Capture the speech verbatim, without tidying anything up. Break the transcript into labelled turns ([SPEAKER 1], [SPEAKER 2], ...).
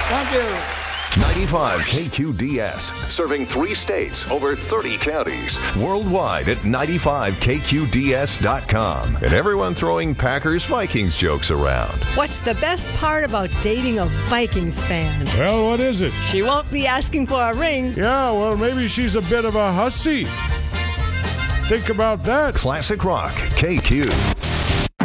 [SPEAKER 1] Thank you.
[SPEAKER 2] ninety-five K Q D S, serving three states, over thirty counties, worldwide at ninety-five K Q D S dot com. And everyone throwing Packers Vikings jokes around.
[SPEAKER 3] What's the best part about dating a Vikings fan?
[SPEAKER 4] Well, what is it?
[SPEAKER 3] She won't be asking for a ring.
[SPEAKER 4] Yeah, well, maybe she's a bit of a hussy. Think about that.
[SPEAKER 2] Classic Rock, K Q.